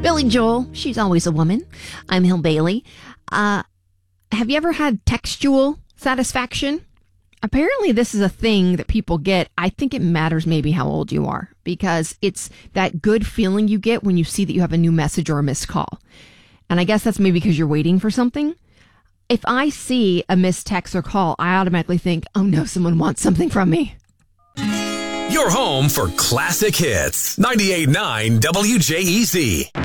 Billy Joel, she's always a woman. I'm Hill Bailey. Have you ever had textual satisfaction? Apparently, this is a thing that people get. I think it matters maybe how old you are, because it's that good feeling you get when you see that you have a new message or a missed call. And I guess that's maybe because you're waiting for something. If I see a missed text or call, I automatically think, oh no, someone wants something from me. Your home for classic hits. 98.9 WJEZ.